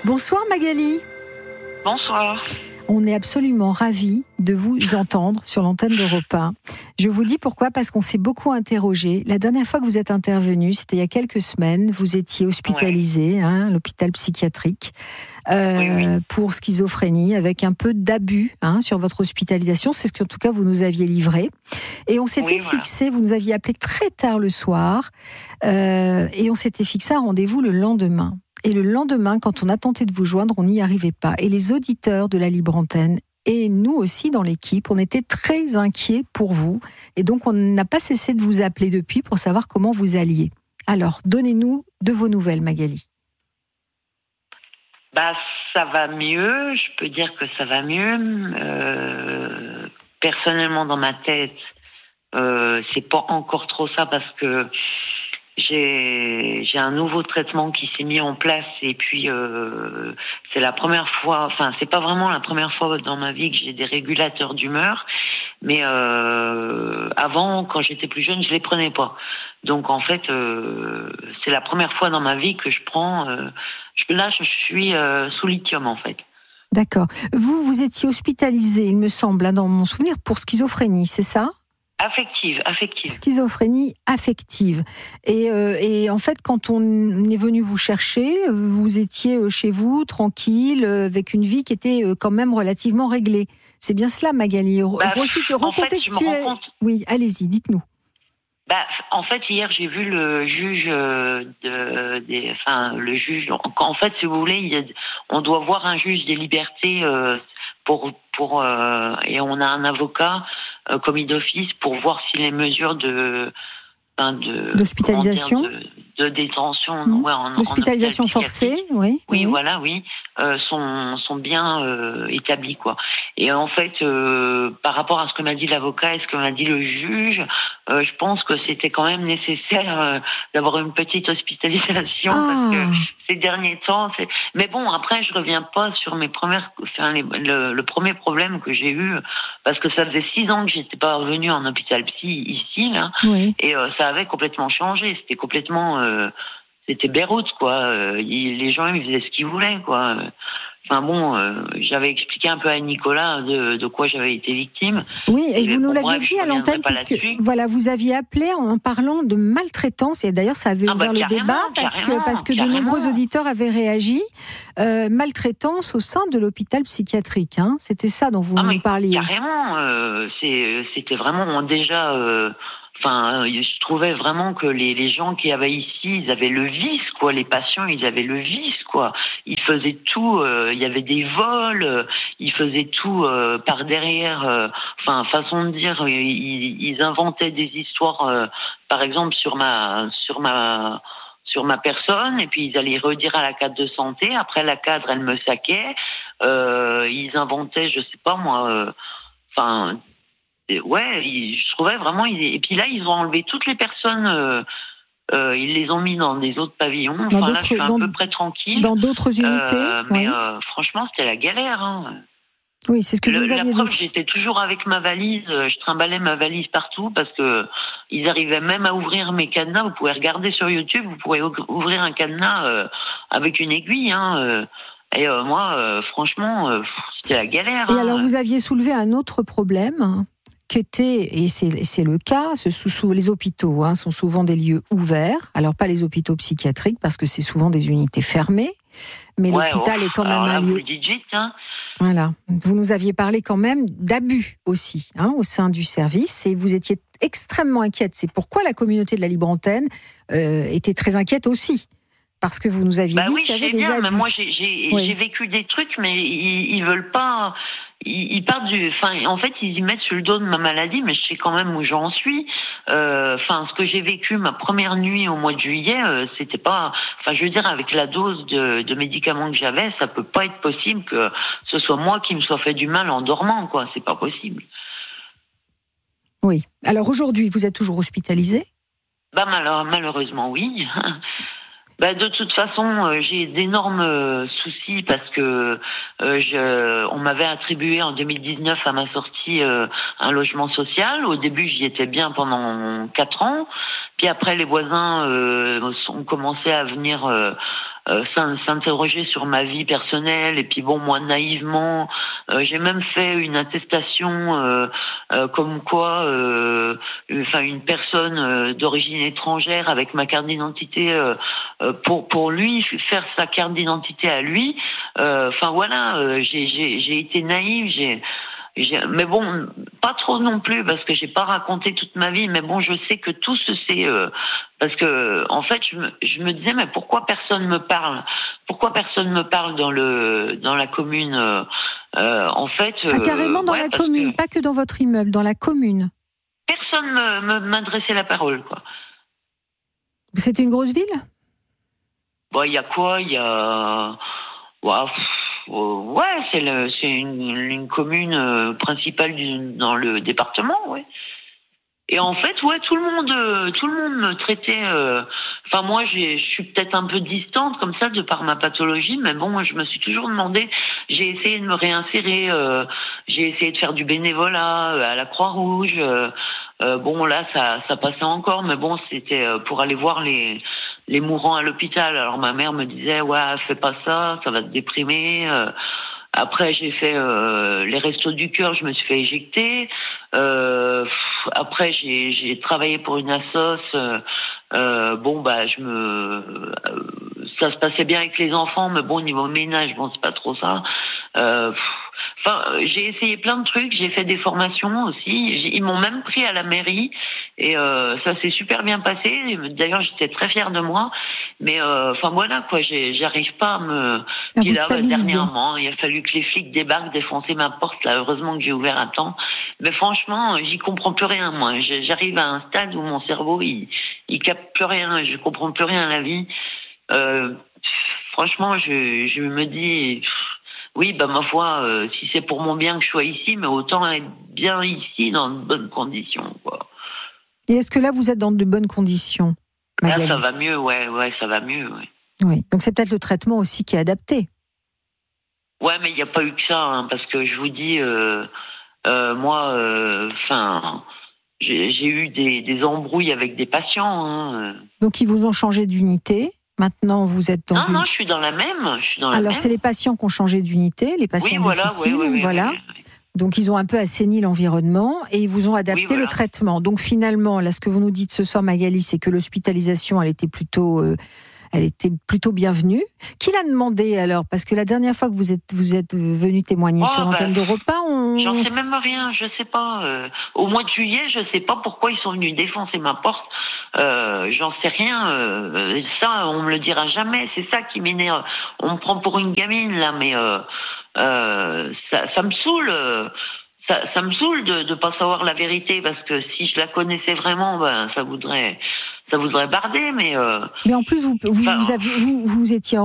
Bonsoir Magali. Bonsoir. On est absolument ravis de vous entendre sur l'antenne d'Europe 1. Je vous dis pourquoi, parce qu'on s'est beaucoup interrogé. La dernière fois que vous êtes intervenu, c'était il y a quelques semaines, vous étiez hospitalisé, à l'hôpital psychiatrique, pour schizophrénie, avec un peu d'abus sur votre hospitalisation. C'est ce qu'en tout cas vous nous aviez livré. Et on s'était fixé, vous nous aviez appelé très tard le soir, et on s'était fixé un rendez-vous le lendemain. Et le lendemain, quand on a tenté de vous joindre, on n'y arrivait pas. Et les auditeurs de la Libre Antenne, et nous aussi dans l'équipe, on était très inquiets pour vous. Et donc, on n'a pas cessé de vous appeler depuis pour savoir comment vous alliez. Alors, donnez-nous de vos nouvelles, Magali. Ça va mieux. Je peux dire que ça va mieux. Personnellement, dans ma tête, c'est pas encore trop ça parce que j'ai un nouveau traitement qui s'est mis en place et puis c'est la première fois, enfin c'est pas vraiment la première fois dans ma vie que j'ai des régulateurs d'humeur, mais avant quand j'étais plus jeune je les prenais pas. Donc en fait c'est la première fois dans ma vie que je prends. Là je suis sous lithium en fait. D'accord. Vous étiez hospitalisé, il me semble, dans mon souvenir, pour schizophrénie, c'est ça ? Affective. Schizophrénie affective. Et en fait, quand on est venu vous chercher, vous étiez chez vous, tranquille, avec une vie qui était quand même relativement réglée. C'est bien cela, Magali. Recontextuez. Oui, allez-y, dites-nous. En fait, hier, j'ai vu le juge le juge. En fait, si vous voulez, on doit voir un juge des libertés et on a un avocat commis d'office pour voir si les mesures d'hospitalisation, de détention, d'hospitalisation forcée, oui, sont bien établies quoi. Et en fait, par rapport à ce que m'a dit l'avocat et ce que m'a dit le juge, je pense que c'était quand même nécessaire d'avoir une petite hospitalisation parce que ces derniers temps, mais bon, après je reviens pas sur mes le premier problème que j'ai eu parce que ça faisait 6 ans que j'étais pas revenue en hôpital psy ici là, et ça avait complètement changé, c'était complètement c'était Beyrouth quoi, les gens ils faisaient ce qu'ils voulaient quoi. Enfin bon, j'avais expliqué un peu à Nicolas de quoi j'avais été victime. Oui, et vous nous l'aviez dit à l'antenne, puisque vous aviez appelé en parlant de maltraitance, et d'ailleurs ça avait ouvert le débat, parce que de nombreux auditeurs avaient réagi. Maltraitance au sein de l'hôpital psychiatrique, c'était ça dont vous nous parliez. Carrément, c'était vraiment déjà... je trouvais vraiment que les gens qui avaient ici, ils avaient le vice, quoi. Les patients, ils avaient le vice, quoi. Ils faisaient tout. Il y avait des vols. Ils faisaient tout par derrière. Façon de dire, ils inventaient des histoires. Par exemple, sur ma personne. Et puis ils allaient redire à la cadre de santé. Après, la cadre, elle me saquait. Ils inventaient, je sais pas moi. Je trouvais vraiment. Et puis là, ils ont enlevé toutes les personnes. Ils les ont mis dans des autres pavillons. Là, je suis à peu près tranquille. Dans d'autres unités. Mais franchement, c'était la galère. Oui, c'est ce que vous aviez dit. La preuve, j'étais toujours avec ma valise. Je trimballais ma valise partout parce que ils arrivaient même à ouvrir mes cadenas. Vous pouvez regarder sur YouTube. Vous pourrez ouvrir un cadenas avec une aiguille. Et moi, franchement, c'était la galère. Et alors, vous aviez soulevé un autre problème. Et c'est le cas, les hôpitaux sont souvent des lieux ouverts, alors pas les hôpitaux psychiatriques parce que c'est souvent des unités fermées, mais l'hôpital est quand même un lieu... Vous le dites vite, Voilà, vous nous aviez parlé quand même d'abus aussi au sein du service et vous étiez extrêmement inquiète. C'est pourquoi la communauté de la Libre Antenne était très inquiète aussi. Parce que vous nous aviez dit qu'il y avait des abus. Mais moi j'ai vécu des trucs, mais ils veulent pas... Ils partent en fait, ils y mettent sur le dos de ma maladie, mais je sais quand même où j'en suis. Ce que j'ai vécu ma première nuit au mois de juillet, c'était pas, je veux dire, avec la dose de médicaments que j'avais, ça peut pas être possible que ce soit moi qui me soit fait du mal en dormant, quoi. C'est pas possible. Oui. Alors aujourd'hui, vous êtes toujours hospitalisé ? Malheureusement, oui. De toute façon, j'ai d'énormes soucis parce que on m'avait attribué en 2019 à ma sortie un logement social. Au début, j'y étais bien pendant 4 ans. Puis après, les voisins ont commencé à venir s'interroger sur ma vie personnelle. Et puis bon, moi naïvement, j'ai même fait une attestation comme quoi, une personne d'origine étrangère avec ma carte d'identité pour lui faire sa carte d'identité à lui. J'ai été naïve. Mais bon, pas trop non plus parce que j'ai pas raconté toute ma vie. Mais bon, je sais que tout se sait parce que en fait, je me disais mais pourquoi personne me parle? Pourquoi personne me parle dans la commune? En fait, carrément dans la commune, pas que dans votre immeuble, dans la commune. Personne m'adressait la parole, quoi. C'était une grosse ville? Bon, il y a quoi? Il y a c'est une commune principale dans le département, ouais. Et en fait, ouais, tout le monde me traitait. Moi, je suis peut-être un peu distante comme ça de par ma pathologie, mais bon, je me suis toujours demandé. J'ai essayé de me réinsérer. J'ai essayé de faire du bénévolat à la Croix-Rouge. Bon, là, ça passait encore, mais bon, c'était pour aller voir les mourants à l'hôpital. Alors ma mère me disait ouais, fais pas ça, ça va te déprimer. Après j'ai fait les restos du cœur, je me suis fait éjecter. Après j'ai travaillé pour une assoce. Ça se passait bien avec les enfants, mais bon, au niveau ménage, bon, c'est pas trop ça. J'ai essayé plein de trucs, j'ai fait des formations aussi. Ils m'ont même pris à la mairie et ça s'est super bien passé. D'ailleurs, j'étais très fière de moi. Mais voilà quoi, j'arrive pas à me. Puis là, dernièrement, il a fallu que les flics débarquent, défoncer ma porte. Là, heureusement que j'ai ouvert à temps. Mais franchement, j'y comprends plus rien. Moi, j'arrive à un stade où mon cerveau il capte plus rien. Je comprends plus rien à la vie. Franchement, je me dis. Oui, ma foi, si c'est pour mon bien que je sois ici, mais autant être bien ici dans de bonnes conditions, quoi. Et est-ce que là, vous êtes dans de bonnes conditions, Magali? Là, ça va mieux, ouais, ça va mieux, ouais. Oui, donc c'est peut-être le traitement aussi qui est adapté. Ouais, mais il n'y a pas eu que ça, hein, parce que je vous dis, j'ai eu des embrouilles avec des patients. Hein. Donc ils vous ont changé d'unité. Maintenant, vous êtes dans Non, je suis dans la même. Alors, c'est les patients qui ont changé d'unité, les patients difficiles, voilà. Donc, ils ont un peu assaini l'environnement et ils vous ont adapté le traitement. Donc, finalement, là, ce que vous nous dites ce soir, Magali, c'est que l'hospitalisation, elle était plutôt bienvenue. Qui l'a demandé alors? Parce que la dernière fois que vous êtes venu témoigner sur l'antenne d'Europa, j'en sais même rien, je sais pas. Au mois de juillet, je sais pas pourquoi ils sont venus défoncer ma porte. J'en sais rien. Ça, on me le dira jamais. C'est ça qui m'énerve. On me prend pour une gamine là, mais ça me saoule. Ça me saoule de pas savoir la vérité parce que si je la connaissais vraiment, ça voudrait barder. Mais en plus vous étiez